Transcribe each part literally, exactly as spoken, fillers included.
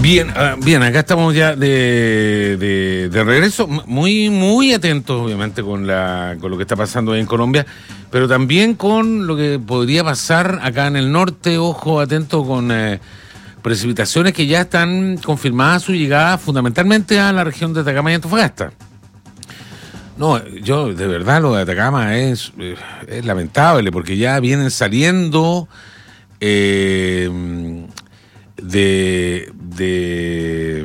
Bien, uh, bien, acá estamos ya de, de, de regreso, muy muy atentos obviamente con la con lo que está pasando en Colombia, pero también con lo que podría pasar acá en el norte. Ojo, atento con eh, precipitaciones que ya están confirmadas su llegada fundamentalmente a la región de Atacama y Antofagasta. No, yo de verdad lo de Atacama es, es lamentable porque ya vienen saliendo eh, de, de,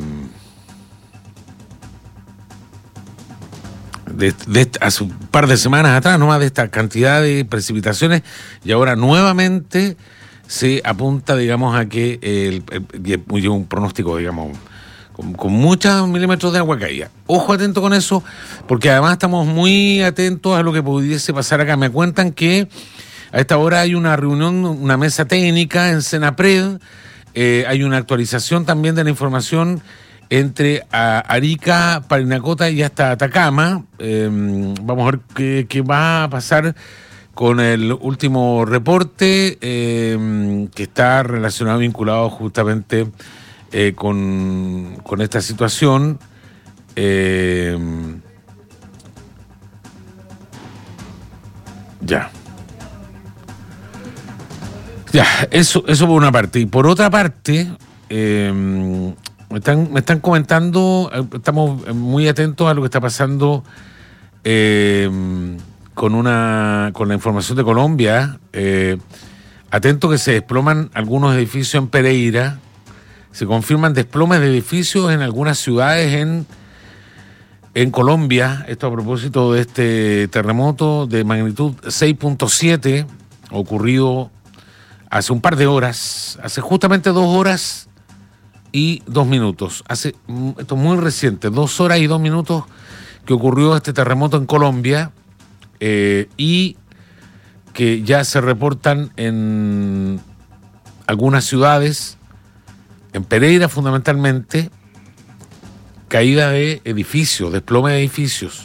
de, de hace un par de semanas atrás nomás de esta cantidad de precipitaciones, y ahora nuevamente se apunta, digamos, a que el, el, el, un pronóstico, digamos, con, con muchos milímetros de agua caída. Ojo, atento con eso, porque además estamos muy atentos a lo que pudiese pasar acá. Me cuentan que a esta hora hay una reunión, una mesa técnica en Senapred. Eh, hay una actualización también de la información entre a, Arica, Parinacota y hasta Atacama. Eh, vamos a ver qué, qué va a pasar con el último reporte eh, que está relacionado, vinculado justamente eh, con, con esta situación. Eh, ya. Ya, eso, eso por una parte. Y por otra parte, eh, me, están, me están comentando, estamos muy atentos a lo que está pasando eh, con una con la información de Colombia. Eh, atento que se desploman algunos edificios en Pereira. Se confirman desplomes de edificios en algunas ciudades en, en Colombia. Esto a propósito de este terremoto de magnitud seis punto siete ocurrido hace un par de horas, hace justamente dos horas y dos minutos. Hace, esto es muy reciente, dos horas y dos minutos que ocurrió este terremoto en Colombia, eh, y que ya se reportan en algunas ciudades, en Pereira fundamentalmente, caída de edificios, desplome de edificios.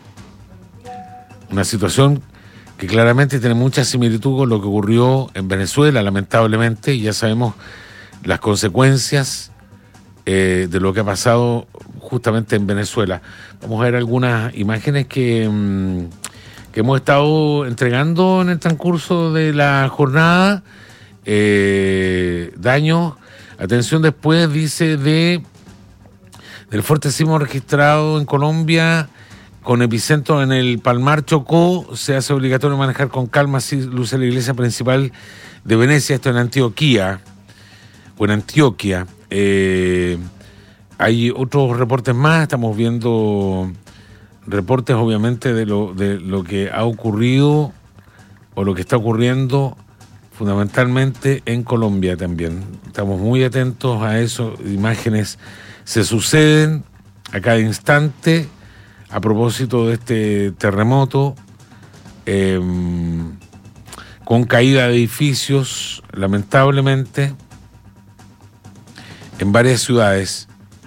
Una situación que claramente tiene mucha similitud con lo que ocurrió en Venezuela, lamentablemente, y ya sabemos las consecuencias eh, de lo que ha pasado justamente en Venezuela. Vamos a ver algunas imágenes que, mmm, que hemos estado entregando en el transcurso de la jornada. Eh, daños, atención, después dice de del fuerte sismo registrado en Colombia, con epicentro en el Palmar, Chocó. Se hace obligatorio manejar con calma, si luce la iglesia principal de Venecia, esto en Antioquía, o en Antioquia. Eh, hay otros reportes más, estamos viendo reportes obviamente de lo, de lo que ha ocurrido, o lo que está ocurriendo fundamentalmente en Colombia también. Estamos muy atentos a eso, imágenes se suceden a cada instante. A propósito de este terremoto, eh, con caída de edificios, lamentablemente, en varias ciudades.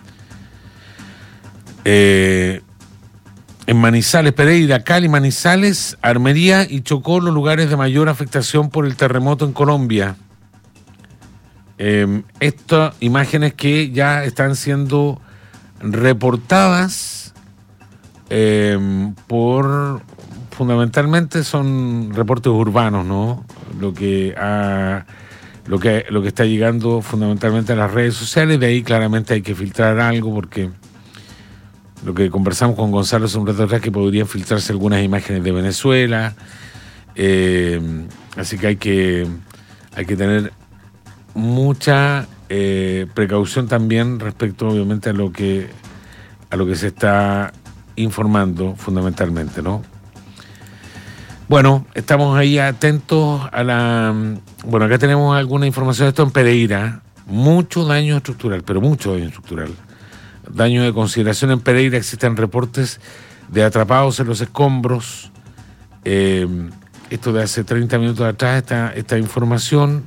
Eh, en Manizales, Pereira, Cali, Manizales, Armería y Chocó, los lugares de mayor afectación por el terremoto en Colombia. Eh, estas imágenes que ya están siendo reportadas Eh, por fundamentalmente son reportes urbanos, ¿no? Lo que ha, lo que lo que está llegando fundamentalmente a las redes sociales. De ahí claramente hay que filtrar algo, porque lo que conversamos con Gonzalo hace un rato atrás, que podrían filtrarse algunas imágenes de Venezuela, eh, así que hay que hay que tener mucha eh, precaución también respecto, obviamente, a lo que a lo que se está informando fundamentalmente, ¿no? Bueno, estamos ahí atentos a la... Bueno, acá tenemos alguna información de esto en Pereira. Mucho daño estructural, pero mucho daño estructural. Daño de consideración en Pereira. Existen reportes de atrapados en los escombros. Eh, esto de hace treinta minutos atrás, esta, esta información.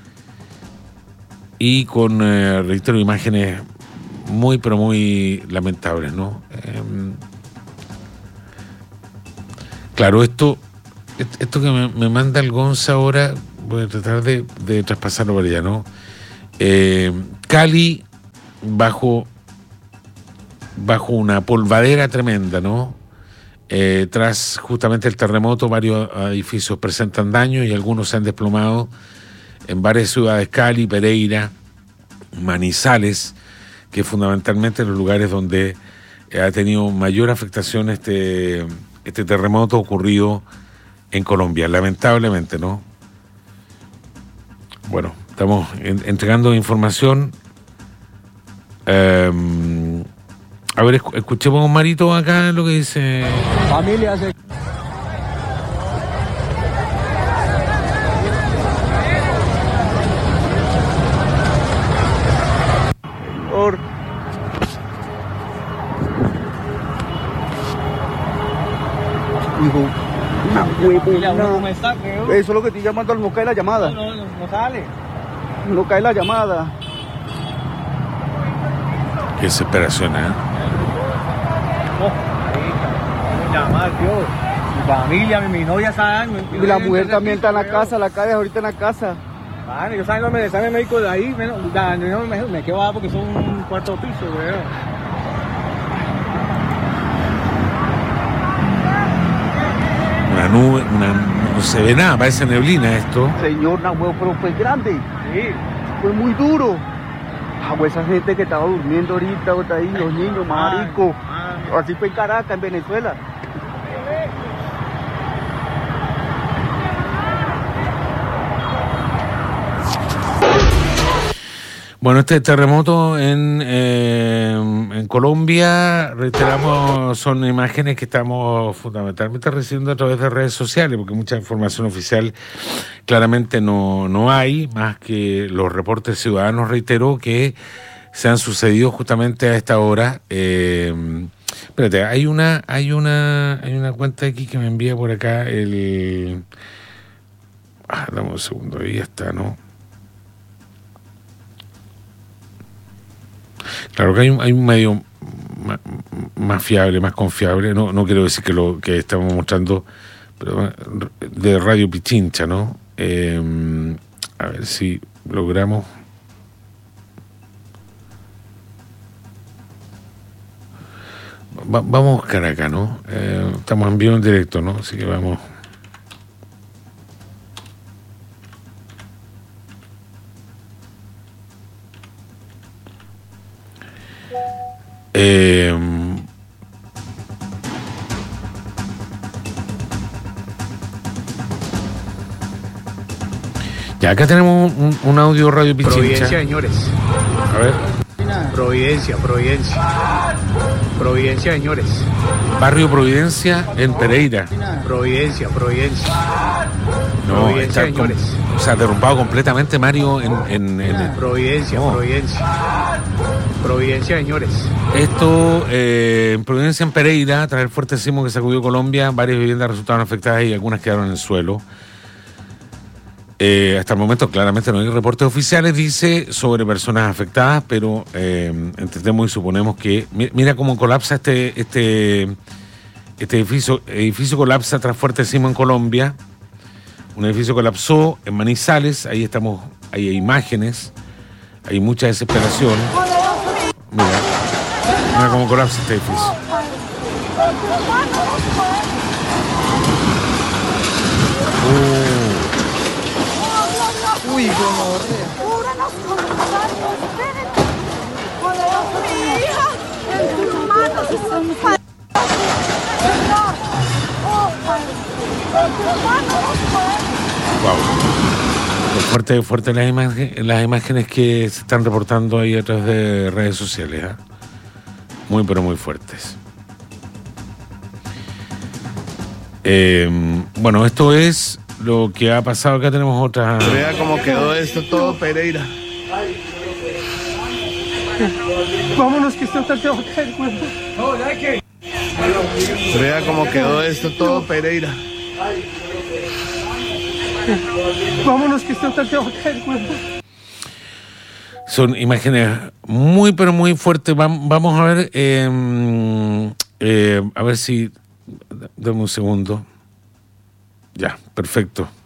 Y con, eh, reitero, imágenes muy, pero muy lamentables, ¿no? Eh, Claro, esto esto que me, me manda el Gonza ahora, voy a tratar de, de traspasarlo para allá, ¿no? Eh, Cali, bajo, bajo una polvadera tremenda, ¿no? Eh, tras justamente el terremoto, varios edificios presentan daños y algunos se han desplomado en varias ciudades: Cali, Pereira, Manizales, que fundamentalmente los lugares donde ha tenido mayor afectación este, este terremoto ocurrido en Colombia, lamentablemente, ¿no? Bueno, estamos en, entregando información. Eh, a ver, escuchemos a un Marito acá lo que dice. Familia se... Por... Hijo, una huevona. No me está, creo. Eso es lo que estoy llamando, no cae la llamada. No, no, no, no sale. No cae la llamada. Qué desesperación, ¿eh? Llamar, Dios. Mi familia, mi, mi novia está. Mi, y la mujer también está en la casa, la cara ahorita en la casa. Vale, yo salgo me examen médico de ahí, me, me, me, me quedo abajo porque son un cuarto piso, weón. Una nube, una, no se ve nada, parece neblina esto. Señor, no, huevo, pero fue grande. Sí. Fue muy duro. Ah, esa gente que estaba durmiendo ahorita, ahorita ahí, los niños, marico. Ah, ah, así fue en Caracas, en Venezuela. Bueno, este terremoto en, eh, en Colombia, reiteramos, son imágenes que estamos fundamentalmente recibiendo a través de redes sociales, porque mucha información oficial claramente no, no hay, más que los reportes ciudadanos, reitero, que se han sucedido justamente a esta hora. Eh, espérate, hay una, hay una, hay una cuenta aquí que me envía por acá el... Ah, dame un segundo, ahí está, ¿no? Claro que hay un, hay un medio más, más fiable, más confiable, no, no quiero decir que lo que estamos mostrando, pero de Radio Pichincha, ¿no? Eh, a ver si logramos. Va, vamos a buscar acá, ¿no? Eh, estamos en vivo en directo, ¿no? Así que vamos. Eh, ya acá tenemos un, un audio Radio Pichincha. Providencia, señores. A ver. Providencia, Providencia. Providencia, señores. Barrio Providencia en Pereira. Providencia, Providencia. No, Providencia, está señores. Com- o sea, derrumbado completamente, Mario, en... en, en el... Providencia, no. Providencia. Providencia, señores. Esto, eh, en Providencia, en Pereira, tras el fuerte sismo que sacudió Colombia, varias viviendas resultaron afectadas y algunas quedaron en el suelo. Eh, hasta el momento, claramente, no hay reportes oficiales, dice, sobre personas afectadas, pero eh, entendemos y suponemos que... Mira cómo colapsa este este este edificio. Edificio colapsa tras fuerte sismo en Colombia. Un edificio colapsó en Manizales. Ahí estamos, hay imágenes. Hay mucha desesperación. Mira, mira cómo colapsa este edificio. Uh. Uy, como Wow. Fuerte, fuerte las imágenes, las imágenes que se están reportando ahí a través de redes sociales, ¿eh? Muy pero muy fuertes. Eh, bueno, esto es lo que ha pasado. Acá tenemos otra. Vea cómo quedó esto todo, Pereira. vámonos que esto te va a caer, güey. No, ya que. Vea cómo quedó esto todo, Pereira. vámonos que esto te va a caer, güey. Son imágenes muy pero muy fuertes. Vamos a ver, eh, eh, a ver si... Dame un segundo. Ya, perfecto.